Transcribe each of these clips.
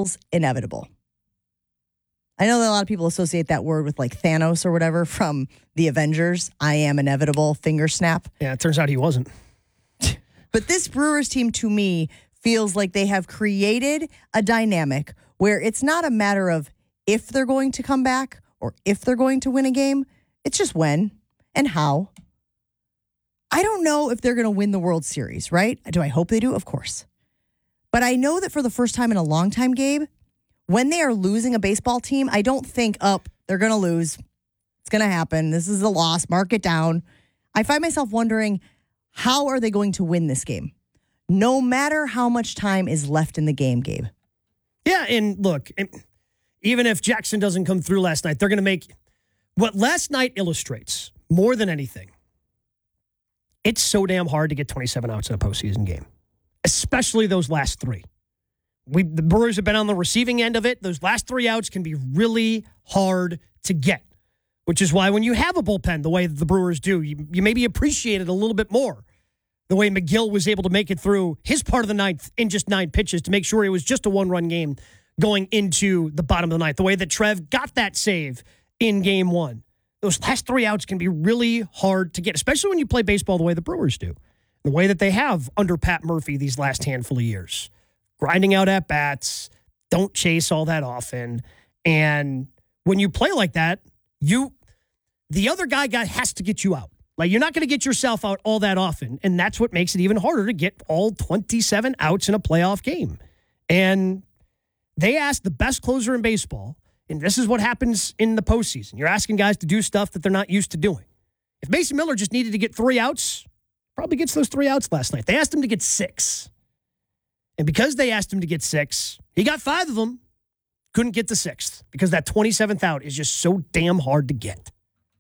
feels inevitable. I know that a lot of people associate that word with like Thanos or whatever from the Avengers. I am inevitable, finger snap. Yeah, it turns out he wasn't. But this Brewers team, to me, feels like they have created a dynamic where it's not a matter of if they're going to come back or if they're going to win a game. It's just when and how. I don't know if they're going to win the World Series, right? Do I hope they do? Of course. But I know that for the first time in a long time, Gabe, when they are losing a baseball team, I don't think, they're going to lose. It's going to happen. This is a loss. Mark it down. I find myself wondering, how are they going to win this game? No matter how much time is left in the game, Gabe. Yeah, and look, even if Jackson doesn't come through last night, they're going to make what last night illustrates more than anything. It's so damn hard to get 27 outs in a postseason game, especially those last three. The Brewers have been on the receiving end of it. Those last 3 outs can be really hard to get, which is why when you have a bullpen the way that the Brewers do, you maybe appreciate it a little bit more. The way McGill was able to make it through his part of the ninth in just 9 pitches to make sure it was just a one-run game going into the bottom of the ninth. The way that Trev got that save in game 1. Those last 3 outs can be really hard to get, especially when you play baseball the way the Brewers do. The way that they have under Pat Murphy these last handful of years. Grinding out at-bats, don't chase all that often. And when you play like that, the other guy has to get you out. Like, you're not going to get yourself out all that often, and that's what makes it even harder to get all 27 outs in a playoff game. And they asked the best closer in baseball, and this is what happens in the postseason. You're asking guys to do stuff that they're not used to doing. If Mason Miller just needed to get 3 outs, probably gets those 3 outs last night. They asked him to get 6. And because they asked him to get 6, he got 5 of them. Couldn't get the 6th because that 27th out is just so damn hard to get.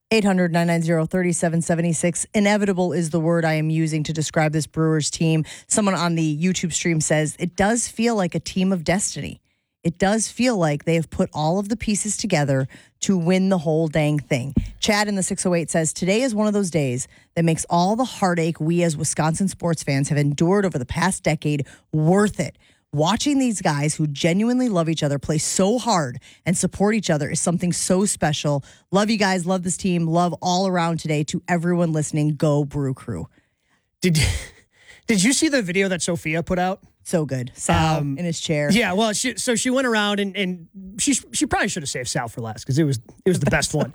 800-990-3776. Inevitable is the word I am using to describe this Brewers team. Someone on the YouTube stream says, it does feel like a team of destiny. It does feel like they have put all of the pieces together to win the whole dang thing. Chad in the 608 says, today is one of those days that makes all the heartache we as Wisconsin sports fans have endured over the past decade worth it. Watching these guys who genuinely love each other play so hard and support each other is something so special. Love you guys. Love this team. Love all around today. To everyone listening, go Brew Crew. Did you see the video that Sophia put out? So good. Sal in his chair. Yeah, well, she went around and she probably should have saved Sal for last because it was the best one.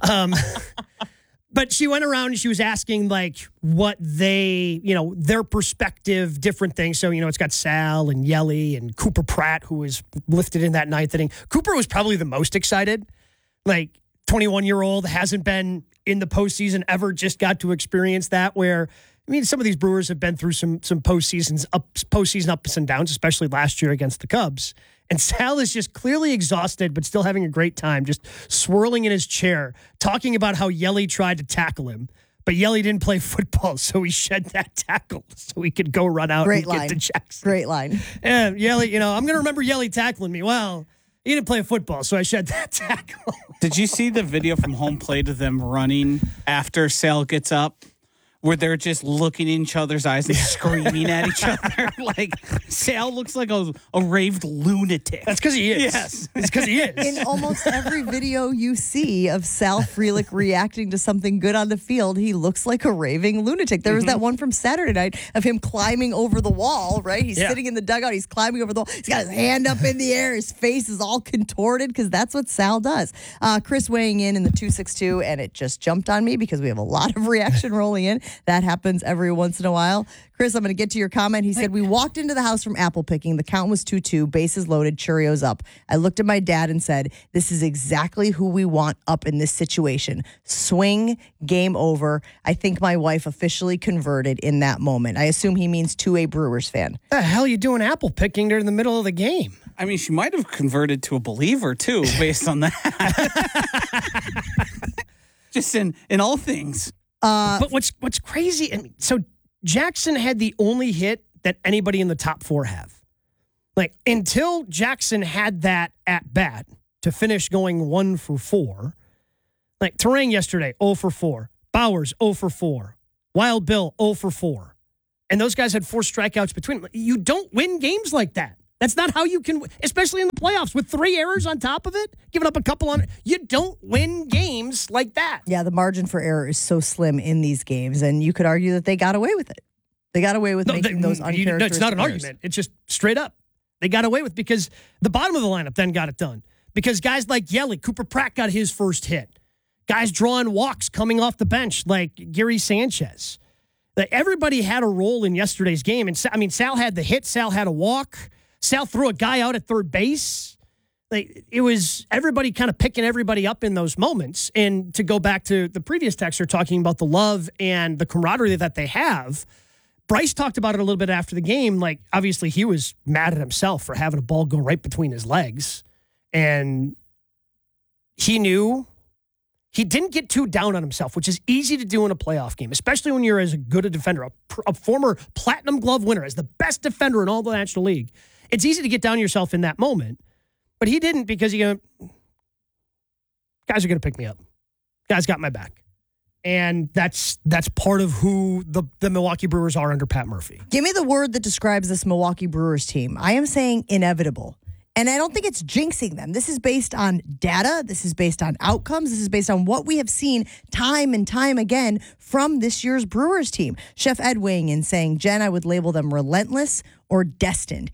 But she went around and she was asking, like, what they, their perspective, different things. So, it's got Sal and Yelly and Cooper Pratt, who was lifted in that 9th inning. Cooper was probably the most excited. Like, 21-year-old, hasn't been in the postseason ever, just got to experience that where, some of these Brewers have been through some postseason ups and downs, especially last year against the Cubs. And Sal is just clearly exhausted, but still having a great time, just swirling in his chair, talking about how Yelly tried to tackle him. But Yelly didn't play football, so he shed that tackle so he could go run out and get to Jackson. Great line. And Yelly, I'm going to remember Yelly tackling me. Well, he didn't play football, so I shed that tackle. Did you see the video from home plate of them running after Sal gets up? Where they're just looking in each other's eyes and screaming at each other. Like, Sal looks like a raved lunatic. That's because he is. Yes. It's because he is. In almost every video you see of Sal Frelick reacting to something good on the field, he looks like a raving lunatic. There was that one from Saturday night of him climbing over the wall, right? He's sitting in the dugout. He's climbing over the wall. He's got his hand up in the air. His face is all contorted because that's what Sal does. Chris weighing in the 262, and it just jumped on me because we have a lot of reaction rolling in. That happens every once in a while. Chris, I'm going to get to your comment. He said, we walked into the house from apple picking. The count was 2-2, bases loaded, Cheerios up. I looked at my dad and said, this is exactly who we want up in this situation. Swing, game over. I think my wife officially converted in that moment. I assume he means to a Brewers fan. What the hell are you doing apple picking during the middle of the game? I mean, she might have converted to a believer, too, based on that. Just in all things. But what's crazy, so Jackson had the only hit that anybody in the top 4 have. Like, until Jackson had that at bat to finish going 1 for 4, like Terang yesterday, 0 for 4. Bowers, 0 for 4. Wild Bill, 0 for 4. And those guys had 4 strikeouts between them. You don't win games like that. That's not how you can, especially in the playoffs with 3 errors on top of it, giving up a couple on. You don't win games like that. Yeah, the margin for error is so slim in these games, and you could argue that they got away with it. They got away with making those uncharacteristic it's not an errors. argument. It's just straight up. They got away with because the bottom of the lineup then got it done. Because guys like Yelly, Cooper Pratt got his first hit. Guys drawing walks coming off the bench like Gary Sanchez. Everybody had a role in yesterday's game. And Sal had the hit. Sal had a walk. Sal threw a guy out at third base. It was everybody kind of picking everybody up in those moments. And to go back to the previous texter talking about the love and the camaraderie that they have, Bryce talked about it a little bit after the game. Like, obviously, he was mad at himself for having a ball go right between his legs. And he knew he didn't get too down on himself, which is easy to do in a playoff game, especially when you're as good a defender, a former Platinum Glove winner, as the best defender in all the National League. It's easy to get down on yourself in that moment. But he didn't because guys are going to pick me up. Guys got my back. And that's part of who the Milwaukee Brewers are under Pat Murphy. Give me the word that describes this Milwaukee Brewers team. I am saying inevitable. And I don't think it's jinxing them. This is based on data. This is based on outcomes. This is based on what we have seen time and time again from this year's Brewers team. Chef Ed weighing in saying, Jen, I would label them relentless or destined.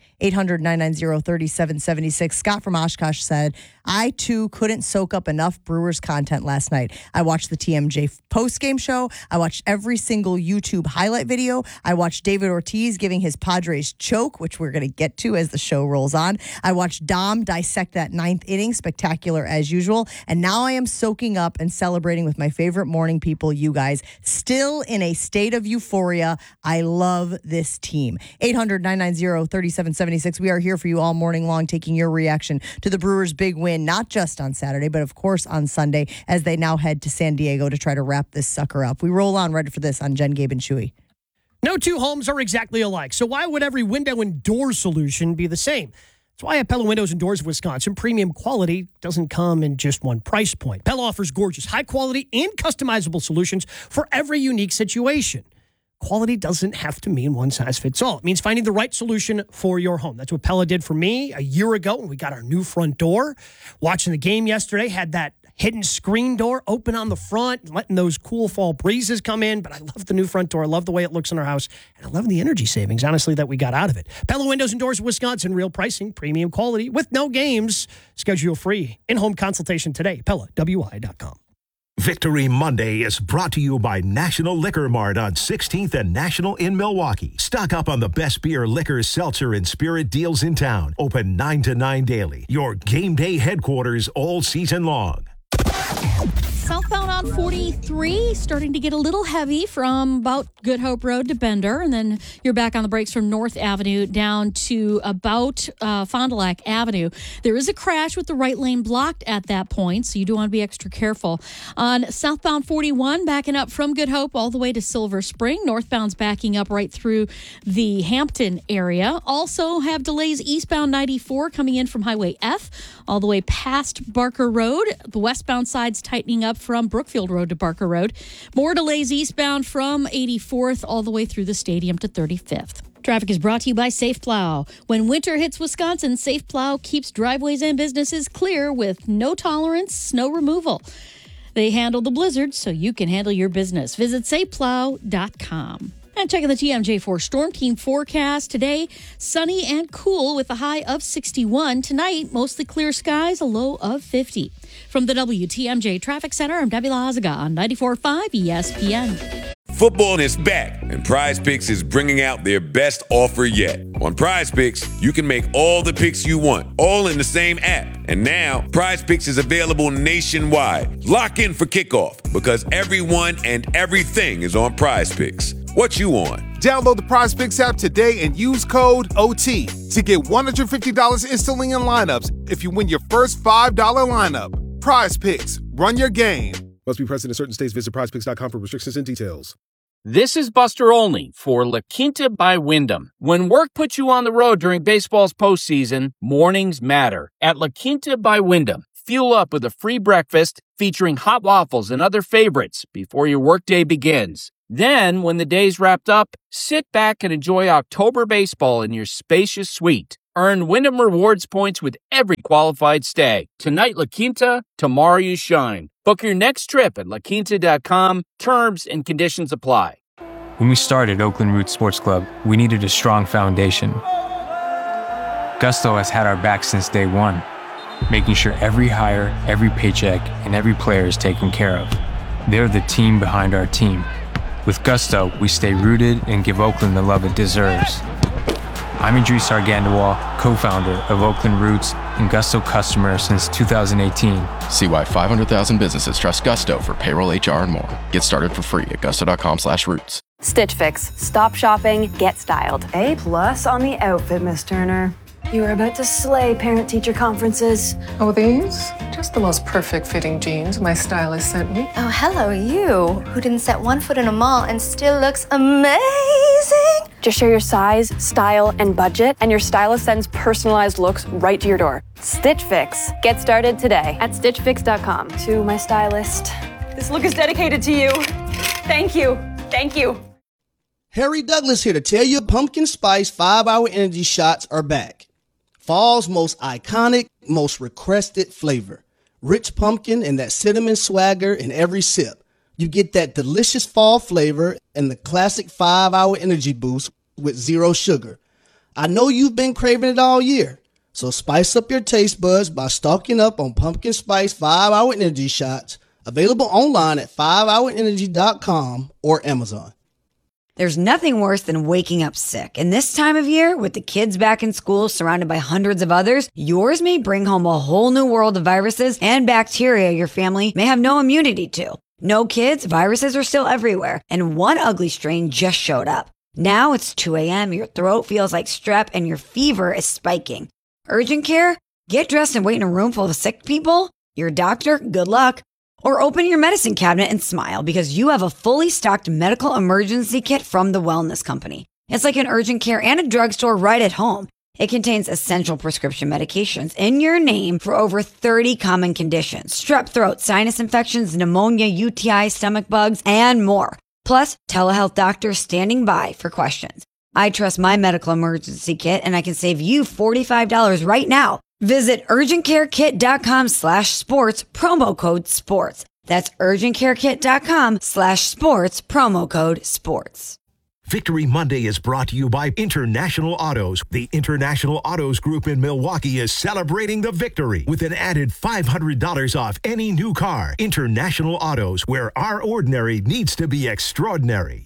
800-990-3776. Scott from Oshkosh said, I, too, couldn't soak up enough Brewers content last night. I watched the TMJ postgame show. I watched every single YouTube highlight video. I watched David Ortiz giving his Padres choke, which we're going to get to as the show rolls on. I watched Dom dissect that 9th inning, spectacular as usual. And now I am soaking up and celebrating with my favorite morning people, you guys. Still in a state of euphoria. I love this team. 800-990-3776. We are here for you all morning long, taking your reaction to the Brewers' big win, not just on Saturday, but of course on Sunday, as they now head to San Diego to try to wrap this sucker up. We roll on right for this on Jen, Gabe, and Chewy. No two homes are exactly alike, so why would every window and door solution be the same? That's why at Pella Windows and Doors of Wisconsin, premium quality doesn't come in just one price point. Pella offers gorgeous, high-quality, and customizable solutions for every unique situation. Quality doesn't have to mean one size fits all. It means finding the right solution for your home. That's what Pella did for me a year ago when we got our new front door. Watching the game yesterday, had that hidden screen door open on the front, letting those cool fall breezes come in. But I love the new front door. I love the way it looks in our house. And I love the energy savings, honestly, that we got out of it. Pella Windows and Doors of Wisconsin. Real pricing, premium quality, with no games. Schedule free in-home consultation today. PellaWI.com. Victory Monday is brought to you by National Liquor Mart on 16th and National in Milwaukee. Stock up on the best beer, liquor, seltzer, and spirit deals in town. Open 9 to 9 daily. Your game day headquarters all season long. Southbound on 43, starting to get a little heavy from about Good Hope Road to Bender, and then you're back on the brakes from North Avenue down to about Fond du Lac Avenue. There is a crash with the right lane blocked at that point, so you do want to be extra careful. On southbound 41, backing up from Good Hope all the way to Silver Spring. Northbound's backing up right through the Hampton area. Also have delays eastbound 94 coming in from Highway F all the way past Barker Road. The westbound side's tightening up from Brookfield Road to Barker Road. More delays eastbound from 84th all the way through the stadium to 35th. Traffic is brought to you by Safe Plow. When winter hits Wisconsin, Safe Plow keeps driveways and businesses clear with no tolerance snow removal. They handle the blizzard so you can handle your business. Visit safeplow.com. And checking the TMJ4 Storm Team forecast today, sunny and cool with a high of 61. Tonight, mostly clear skies, a low of 50. From the WTMJ Traffic Center, I'm Debbie Lazaga on 94.5 ESPN. Football is back, and Prize Picks is bringing out their best offer yet. On Prize Picks, you can make all the picks you want, all in the same app. And now, Prize Picks is available nationwide. Lock in for kickoff, because everyone and everything is on Prize Picks. What you on? Download the Prize Picks app today and use code OT to get $150 instantly in lineups if you win your first $5 lineup. Prize Picks. Run your game. Must be present in certain states. Visit prizepicks.com for restrictions and details. This is Buster Olney for La Quinta by Wyndham. When work puts you on the road during baseball's postseason, mornings matter. At La Quinta by Wyndham, fuel up with a free breakfast featuring hot waffles and other favorites before your workday begins. Then, when the day's wrapped up, sit back and enjoy October baseball in your spacious suite. Earn Wyndham Rewards points with every qualified stay. Tonight, La Quinta, tomorrow you shine. Book your next trip at laquinta.com. Terms and conditions apply. When we started Oakland Roots Sports Club, we needed a strong foundation. Gusto has had our back since day one, making sure every hire, every paycheck, and every player is taken care of. They're the team behind our team. With Gusto, we stay rooted and give Oakland the love it deserves. I'm Idris Argandawal, co-founder of Oakland Roots and Gusto customer since 2018. See why 500,000 businesses trust Gusto for payroll, HR, and more. Get started for free at gusto.com/roots. Stitch Fix. Stop shopping, get styled. A+ on the outfit, Miss Turner. You are about to slay parent-teacher conferences. Oh, these? Just the most perfect fitting jeans my stylist sent me. Oh, hello, you, who didn't set one foot in a mall and still looks amazing. Just share your size, style, and budget, and your stylist sends personalized looks right to your door. Stitch Fix. Get started today at stitchfix.com. To my stylist, this look is dedicated to you. Thank you. Thank you. Harry Douglas here to tell you pumpkin spice 5-hour energy shots are back. Fall's most iconic, most requested flavor. Rich pumpkin and that cinnamon swagger in every sip. You get that delicious fall flavor and the classic 5-hour energy boost with zero sugar. I know you've been craving it all year, so spice up your taste buds by stocking up on pumpkin spice 5-hour energy shots, available online at 5hourenergy.com or Amazon. There's nothing worse than waking up sick. And this time of year, with the kids back in school surrounded by hundreds of others, yours may bring home a whole new world of viruses and bacteria your family may have no immunity to. No kids, viruses are still everywhere. And one ugly strain just showed up. Now it's 2 a.m., your throat feels like strep, and your fever is spiking. Urgent care? Get dressed and wait in a room full of sick people? Your doctor? Good luck. Or open your medicine cabinet and smile because you have a fully stocked medical emergency kit from the Wellness Company. It's like an urgent care and a drugstore right at home. It contains essential prescription medications in your name for over 30 common conditions. Strep throat, sinus infections, pneumonia, UTI, stomach bugs, and more. Plus, telehealth doctors standing by for questions. I trust my medical emergency kit and I can save you $45 right now. Visit urgentcarekit.com/sports, promo code sports. That's urgentcarekit.com/sports, promo code sports. Victory Monday is brought to you by International Autos. The International Autos Group in Milwaukee is celebrating the victory with an added $500 off any new car. International Autos, where our ordinary needs to be extraordinary.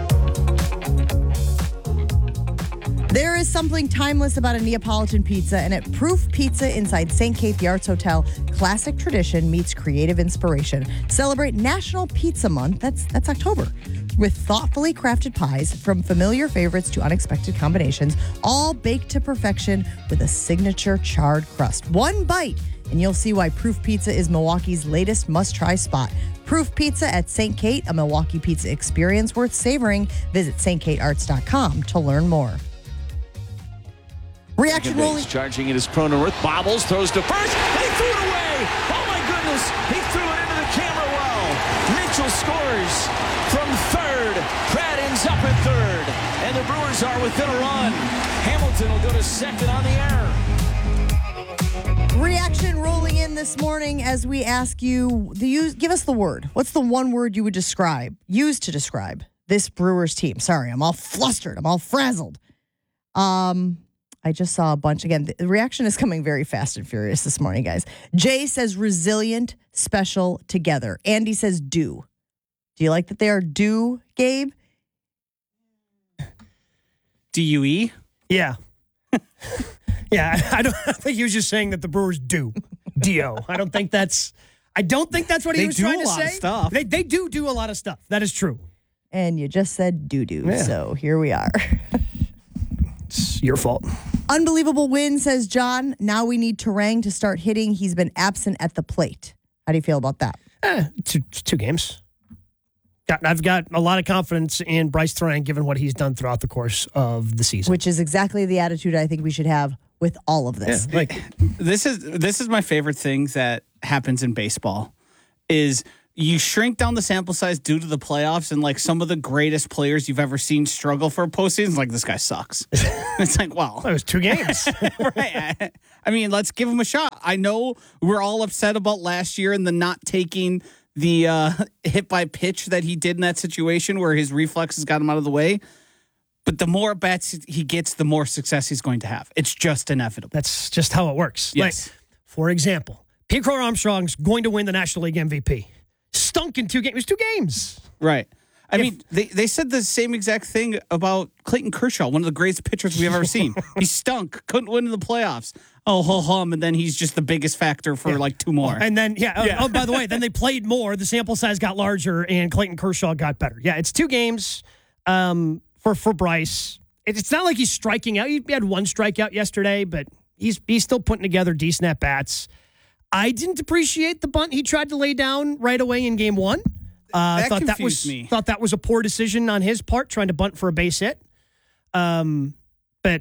There is something timeless about a Neapolitan pizza, and at Proof Pizza inside St. Kate, the Arts Hotel, classic tradition meets creative inspiration. Celebrate National Pizza Month, that's October, with thoughtfully crafted pies from familiar favorites to unexpected combinations, all baked to perfection with a signature charred crust. One bite, and you'll see why Proof Pizza is Milwaukee's latest must-try spot. Proof Pizza at St. Kate, a Milwaukee pizza experience worth savoring. Visit stkatearts.com to learn more. Reaction rolling. Charging it is prone to earth. Bobbles, throws to first. They threw it away. Oh, my goodness. He threw it into the camera well. Mitchell scores from third. Pratt ends up at third. And the Brewers are within a run. Hamilton will go to second on the error. Reaction rolling in this morning as we ask you, give us the word. What's the one word you would use to describe this Brewers team? Sorry, I'm all flustered. I'm all frazzled. I just saw a bunch. Again, the reaction is coming very fast and furious this morning, guys. Jay says resilient, special, together. Andy says do. Do you like that they are do, Gabe? DUE? Yeah. Yeah, I think he was just saying that the Brewers do. D-O. I don't think that's what he was trying to say. They do a lot of stuff. They do a lot of stuff. That is true. And you just said do-do, Yeah. so here we are. It's your fault. Unbelievable win, says John. Now we need Terang to start hitting. He's been absent at the plate. How do you feel about that? Two games. I've got a lot of confidence in Bryce Terang given what he's done throughout the course of the season. Which is exactly the attitude I think we should have with all of this. Yeah, this is my favorite thing that happens in baseball is you shrink down the sample size due to the playoffs, and like some of the greatest players you've ever seen struggle for a postseason, like this guy sucks. It's like, well, it was 2 games. Right. I mean, let's give him a shot. I know we're all upset about last year and the not taking the hit by pitch that he did in that situation where his reflexes got him out of the way. But the more bats he gets, the more success he's going to have. It's just inevitable. That's just how it works. Yes. Like, for example, Pete Crow Armstrong's going to win the National League MVP. Stunk in 2 games. It was 2 games. Right. I mean, they said the same exact thing about Clayton Kershaw, one of the greatest pitchers we've ever seen. He stunk, couldn't win in the playoffs. Oh, ho hum, and then he's just the biggest factor for like 2 more. And then, oh, by the way, then they played more. The sample size got larger, and Clayton Kershaw got better. Yeah, it's 2 games for Bryce. It's not like he's striking out. He had 1 strikeout yesterday, but he's still putting together decent at-bats. I didn't appreciate the bunt he tried to lay down right away in game 1. That confused me. Thought that was a poor decision on his part, trying to bunt for a base hit. But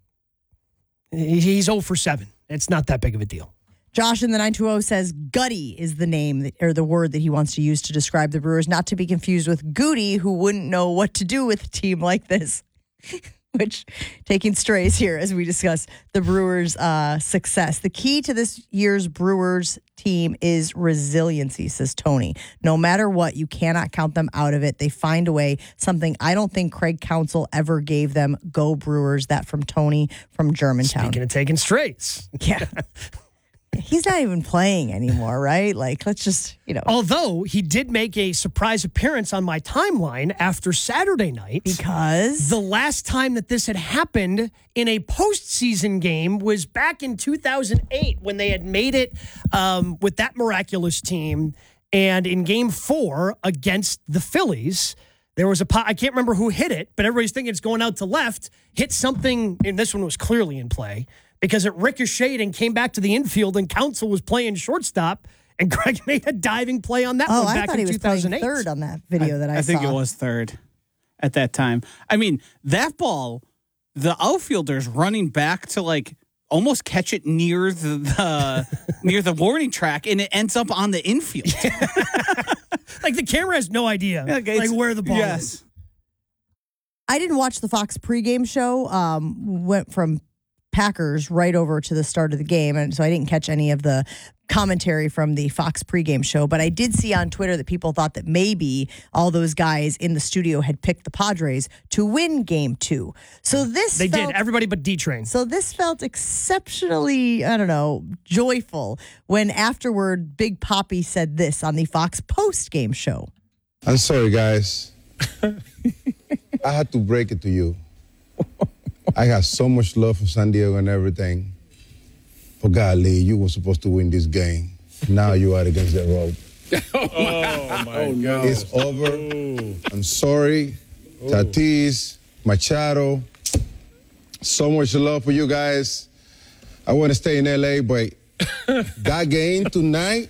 he's 0 for 7. It's not that big of a deal. Josh in the 920 says gutty is the name or the word that he wants to use to describe the Brewers, not to be confused with Goody, who wouldn't know what to do with a team like this. Which, taking strays here as we discuss the Brewers' success. The key to this year's Brewers team is resiliency, says Tony. No matter what, you cannot count them out of it. They find a way, something I don't think Craig Counsell ever gave them. Go Brewers. That from Tony from Germantown. Speaking of taking strays. Yeah. He's not even playing anymore, right? Like, let's just, Although he did make a surprise appearance on my timeline after Saturday night. Because? The last time that this had happened in a postseason game was back in 2008 when they had made it with that miraculous team. And in game 4 against the Phillies, there was I can't remember who hit it, but everybody's thinking it's going out to left, hit something, and this one was clearly in play. Because it ricocheted and came back to the infield, and Counsell was playing shortstop, and Greg made a diving play on that one back in 2008. I thought he was playing third on that video that I saw. I think it was third at that time. I mean, that ball, the outfielder's running back to like almost catch it near the warning track, and it ends up on the infield. Like the camera has no idea where the ball is. I didn't watch the Fox pregame show. Went from Packers right over to the start of the game, and so I didn't catch any of the commentary from the Fox pregame show, but I did see on Twitter that people thought that maybe all those guys in the studio had picked the Padres to win game 2. So they did, everybody but D-Train. So this felt exceptionally, joyful when afterward Big Papi said this on the Fox post-game show. I'm sorry, guys. I had to break it to you. I got so much love for San Diego and everything. But golly, you were supposed to win this game. Now you are against the rope. Oh, my God. It's over. I'm sorry. Tatis, Machado. So much love for you guys. I want to stay in L.A., but that game tonight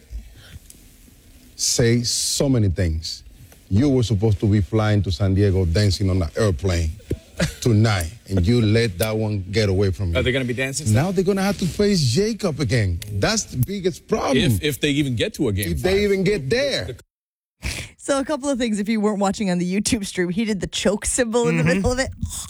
say so many things. You were supposed to be flying to San Diego, dancing on an airplane tonight, and you let that one get away from you. Are they going to be dancing? Now they're going to have to face Jacob again. That's the biggest problem. If they even get to a game. If they even get there. So a couple of things, if you weren't watching on the YouTube stream, he did the choke symbol in the middle of it.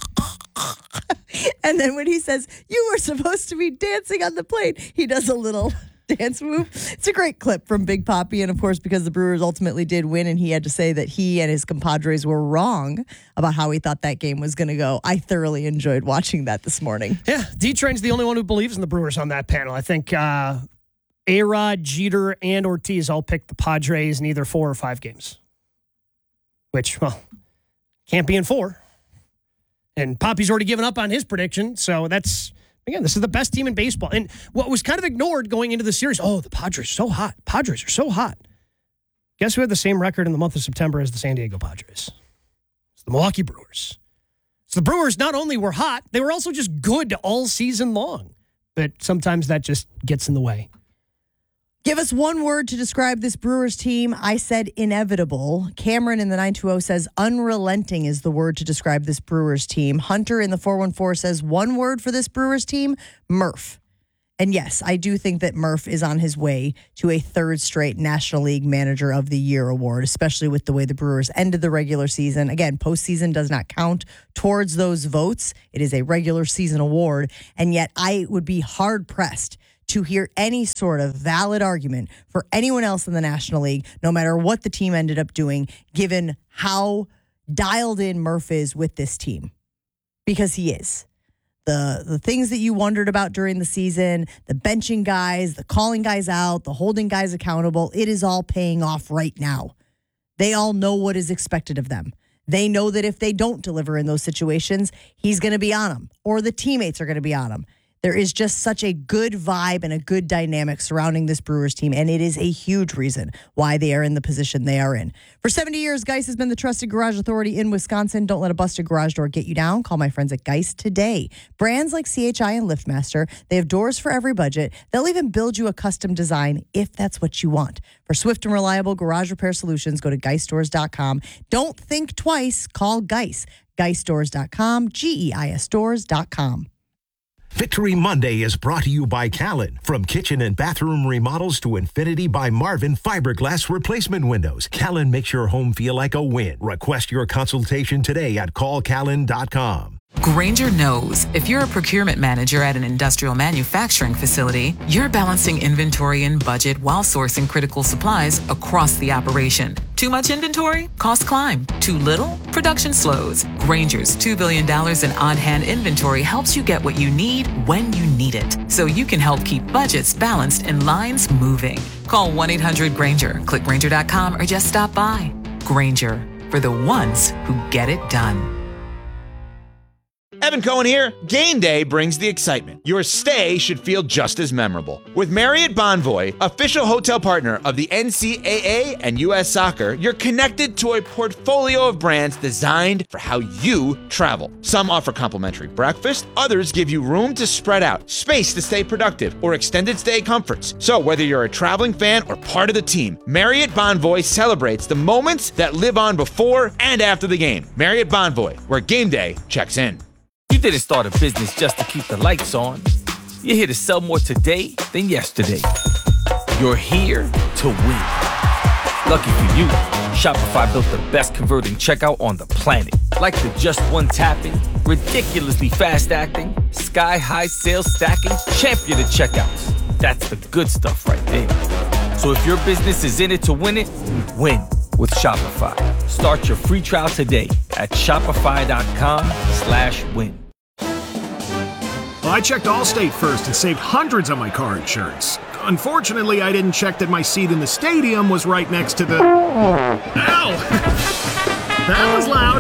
And then when he says, you were supposed to be dancing on the plane, he does a little dance move. It's a great clip from Big Papi. And of course, because the Brewers ultimately did win and he had to say that he and his compadres were wrong about how he thought that game was going to go. I thoroughly enjoyed watching that this morning. Yeah, D-Train's the only one who believes in the Brewers on that panel. I think A-Rod, Jeter, and Ortiz all picked the Padres in either 4 or 5 games. Which, well, can't be in 4. And Papi's already given up on his prediction, so that's... Again, this is the best team in baseball. And what was kind of ignored going into the series, the Padres are so hot. Padres are so hot. Guess who had the same record in the month of September as the San Diego Padres? It's the Milwaukee Brewers. So the Brewers not only were hot, they were also just good all season long. But sometimes that just gets in the way. Give us one word to describe this Brewers team. I said inevitable. Cameron in the 920 says unrelenting is the word to describe this Brewers team. Hunter in the 414 says one word for this Brewers team, Murph. And yes, I do think that Murph is on his way to a third straight National League Manager of the Year award, especially with the way the Brewers ended the regular season. Again, postseason does not count towards those votes. It is a regular season award. And yet I would be hard-pressed to hear any sort of valid argument for anyone else in the National League, no matter what the team ended up doing, given how dialed in Murph is with this team. Because he is. The things that you wondered about during the season, the benching guys, the calling guys out, the holding guys accountable, it is all paying off right now. They all know what is expected of them. They know that if they don't deliver in those situations, he's going to be on them, or the teammates are going to be on them. There is just such a good vibe and a good dynamic surrounding this Brewers team, and it is a huge reason why they are in the position they are in. For 70 years, Geist has been the trusted garage authority in Wisconsin. Don't let a busted garage door get you down. Call my friends at Geist today. Brands like CHI and LiftMaster, they have doors for every budget. They'll even build you a custom design if that's what you want. For swift and reliable garage repair solutions, go to GeistStores.com. Don't think twice. Call Geist. GeistStores.com, GEISStores.com. Victory Monday is brought to you by Callen. From kitchen and bathroom remodels to Infinity by Marvin fiberglass replacement windows, Callen makes your home feel like a win. Request your consultation today at callcallen.com. Grainger knows if you're a procurement manager at an industrial manufacturing facility, you're balancing inventory and budget while sourcing critical supplies across the operation. Too much inventory? Costs climb. Too little? Production slows. Grainger's $2 billion in on-hand inventory helps you get what you need when you need it, so you can help keep budgets balanced and lines moving. Call 1-800-GRAINGER, click Grainger.com, or just stop by. Grainger, for the ones who get it done. Evan Cohen here. Game day brings the excitement. Your stay should feel just as memorable. With Marriott Bonvoy, official hotel partner of the NCAA and U.S. Soccer, you're connected to a portfolio of brands designed for how you travel. Some offer complimentary breakfast, others give you room to spread out, space to stay productive, or extended stay comforts. So whether you're a traveling fan or part of the team, Marriott Bonvoy celebrates the moments that live on before and after the game. Marriott Bonvoy, where game day checks in. You didn't start a business just to keep the lights on. You're here to sell more today than yesterday. You're here to win. Lucky for you, Shopify built the best converting checkout on the planet. Like the just one tapping, ridiculously fast acting, sky-high sales stacking, champion of checkouts. That's the good stuff right there. So if your business is in it to win it, win with Shopify. Start your free trial today at shopify.com/win. Well, I checked Allstate first and saved hundreds on my car insurance. Unfortunately, I didn't check that my seat in the stadium was right next to the... Ow! That was loud.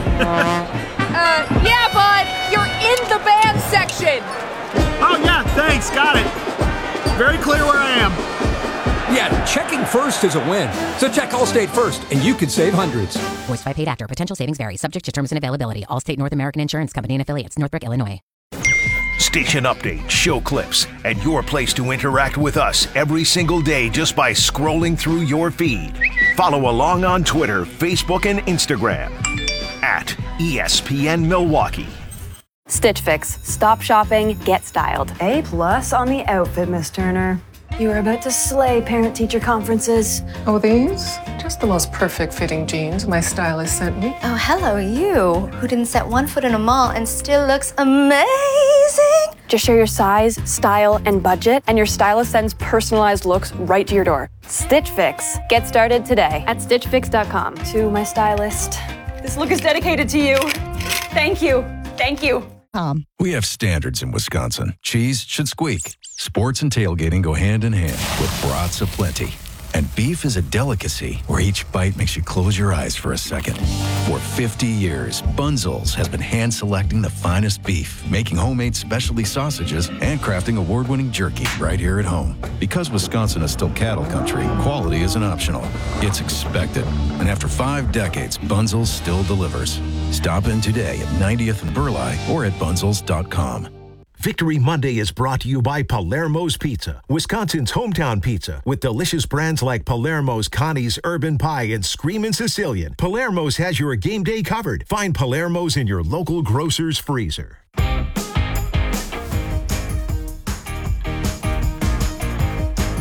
Yeah, bud, you're in the band section. Oh, yeah, thanks, got it. Very clear where I am. Yeah, checking first is a win. So check Allstate first, and you could save hundreds. Voiced by paid actor. Potential savings vary. Subject to terms and availability. Allstate North American Insurance Company and affiliates. Northbrook, Illinois. Station updates, show clips, and your place to interact with us every single day just by scrolling through your feed. Follow along on Twitter, Facebook, and Instagram at ESPN Milwaukee. Stitch Fix. Stop shopping, get styled. A+ on the outfit, Miss Turner. You are about to slay parent-teacher conferences. Oh, these? Just the most perfect fitting jeans my stylist sent me. Oh, hello, you, who didn't set one foot in a mall and still looks amazing. Just share your size, style, and budget, and your stylist sends personalized looks right to your door. Stitch Fix. Get started today at StitchFix.com. To my stylist. This look is dedicated to you. Thank you. Thank you. We have standards in Wisconsin. Cheese should squeak. Sports and tailgating go hand in hand with brats aplenty. And beef is a delicacy where each bite makes you close your eyes for a second. For 50 years, Bunzel's has been hand-selecting the finest beef, making homemade specialty sausages, and crafting award-winning jerky right here at home. Because Wisconsin is still cattle country, quality isn't optional. It's expected. And after 5 decades, Bunzel's still delivers. Stop in today at 90th and Burleigh or at bunzels.com. Victory Monday is brought to you by Palermo's Pizza, Wisconsin's hometown pizza, with delicious brands like Palermo's, Connie's, Urban Pie, and Screamin' Sicilian. Palermo's has your game day covered. Find Palermo's in your local grocer's freezer.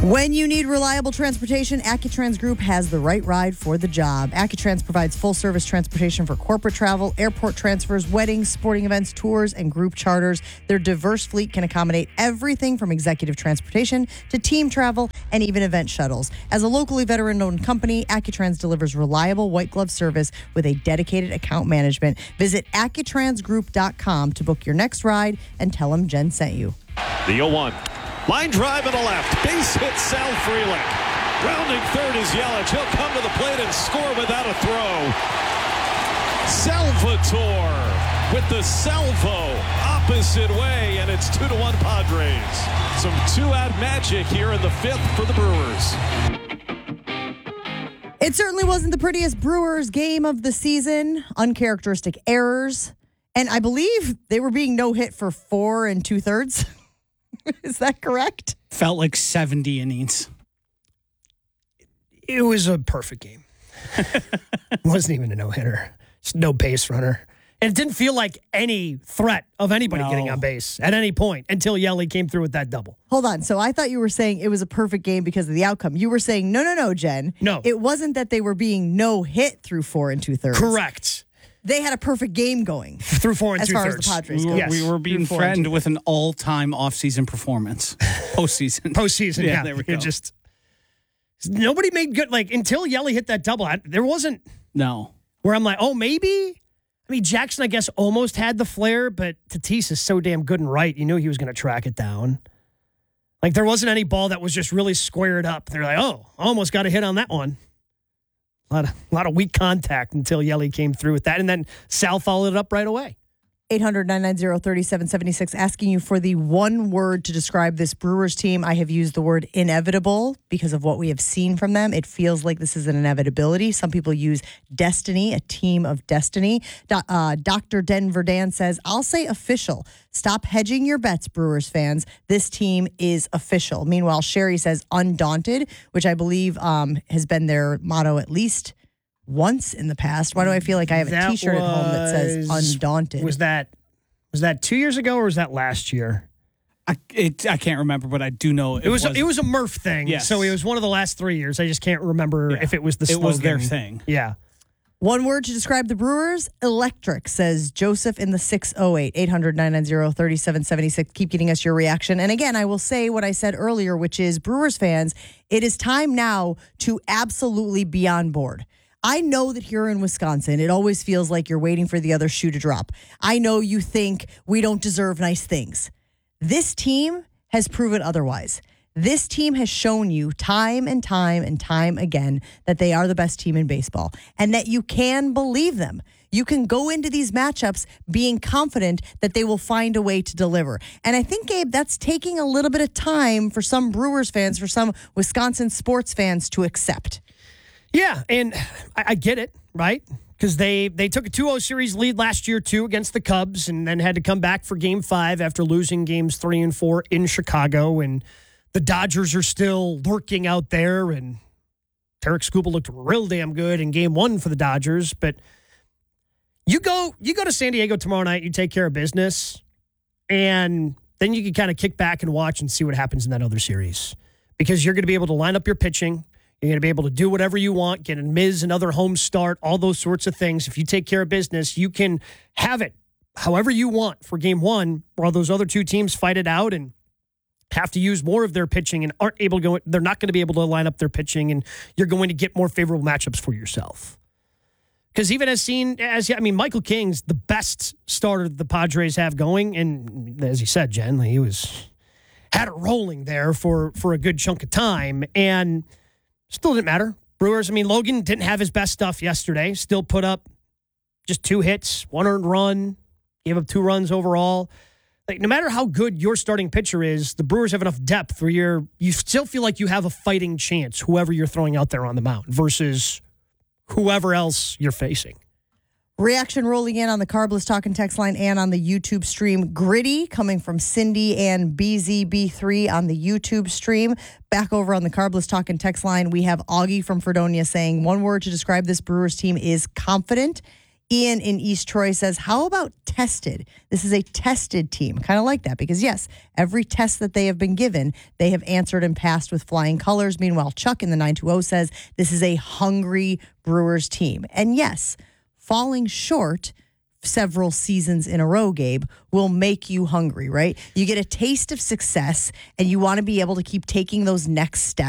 When you need reliable transportation, AccuTrans Group has the right ride for the job. AccuTrans provides full-service transportation for corporate travel, airport transfers, weddings, sporting events, tours, and group charters. Their diverse fleet can accommodate everything from executive transportation to team travel and even event shuttles. As a locally veteran-owned company, AccuTrans delivers reliable white-glove service with a dedicated account management. Visit AccuTransGroup.com to book your next ride and tell them Jen sent you. The 0-1. Line drive in the left. Base hit Sal Frelick. Rounding third is Yelich. He'll come to the plate and score without a throw. Salvatore with the salvo opposite way, and it's 2-1 Padres. Some two-out magic here in the fifth for the Brewers. It certainly wasn't the prettiest Brewers game of the season. Uncharacteristic errors. And I believe they were being no-hit for 4 2/3. Is that correct? Felt like 70 innings. It was a perfect game. It wasn't even a no-hitter. Just no base runner. And it didn't feel like any threat of anybody getting on base at any point until Yelly came through with that double. Hold on. So I thought you were saying it was a perfect game because of the outcome. You were saying, no, Jen. No. It wasn't that they were being no-hit through 4 2/3. Correct. They had a perfect game going. Through 4 2/3. As far as the Padres go. We were being threatened with an all-time off-season performance. Postseason, yeah. There we go. Nobody made good, until Yelly hit that double, there wasn't. No. Where I'm like, oh, maybe? I mean, Jackson, I guess, almost had the flair, but Tatis is so damn good and right. You knew he was going to track it down. There wasn't any ball that was just really squared up. They're like, oh, almost got a hit on that one. A lot of weak contact until Yelly came through with that. And then Sal followed it up right away. 800-990-3776, asking you for the one word to describe this Brewers team. I have used the word inevitable because of what we have seen from them. It feels like this is an inevitability. Some people use destiny, a team of destiny. Dr. Denver Dan says, I'll say official. Stop hedging your bets, Brewers fans. This team is official. Meanwhile, Sherry says undaunted, which I believe has been their motto at least once in the past. Why do I feel like I have a T-shirt at home that says undaunted? Was that 2 years ago or was that last year? I can't remember, but I do know it was a Murph thing. Yes. So it was one of the last 3 years. I just can't remember if it was the slogan. It was their thing. Yeah. One word to describe the Brewers, electric, says Joseph in the 608. 800-990-3776. Keep getting us your reaction. And again, I will say what I said earlier, which is Brewers fans, it is time now to absolutely be on board. I know that here in Wisconsin, it always feels like you're waiting for the other shoe to drop. I know you think we don't deserve nice things. This team has proven otherwise. This team has shown you time and time and time again that they are the best team in baseball and that you can believe them. You can go into these matchups being confident that they will find a way to deliver. And I think, Gabe, that's taking a little bit of time for some Brewers fans, for some Wisconsin sports fans to accept. Yeah, and I get it, right? Because they took a 2-0 series lead last year, too, against the Cubs, and then had to come back for Game 5 after losing Games 3 and 4 in Chicago. And the Dodgers are still lurking out there, and Tarek Skubal looked real damn good in Game 1 for the Dodgers. But you go to San Diego tomorrow night, you take care of business, and then you can kind of kick back and watch and see what happens in that other series. Because you're going to be able to line up your pitching. You're going to be able to do whatever you want, get a Miz another home start, all those sorts of things. If you take care of business, you can have it however you want for Game 1, while those other two teams fight it out and have to use more of their pitching and aren't able to go. They're not going to be able to line up their pitching, and you're going to get more favorable matchups for yourself. Because even Michael King's the best starter the Padres have going, and as you said, Jen, he had it rolling there for a good chunk of time, and still didn't matter. Brewers, Logan didn't have his best stuff yesterday. Still put up just 2 hits, 1 earned run, gave up 2 runs overall. No matter how good your starting pitcher is, the Brewers have enough depth where you still feel like you have a fighting chance, whoever you're throwing out there on the mound, versus whoever else you're facing. Reaction rolling in on the Carbless Talking text line and on the YouTube stream. Gritty coming from Cindy and BZB3 on the YouTube stream. Back over on the Carbless Talking text line, we have Augie from Fredonia saying, one word to describe this Brewers team is confident. Ian in East Troy says, how about tested? This is a tested team. Kind of like that because, yes, every test that they have been given, they have answered and passed with flying colors. Meanwhile, Chuck in the 920 says, this is a hungry Brewers team. And yes, falling short several seasons in a row, Gabe, will make you hungry, right? You get a taste of success and you want to be able to keep taking those next steps.